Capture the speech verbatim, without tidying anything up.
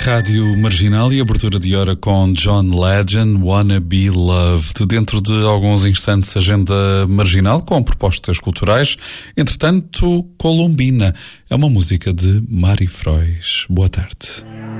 Rádio Marginal e abertura de hora com John Legend, Wanna Be Loved. Dentro de alguns instantes, agenda marginal com propostas culturais. Entretanto, Colombina é uma música de Mari Frois. Boa tarde.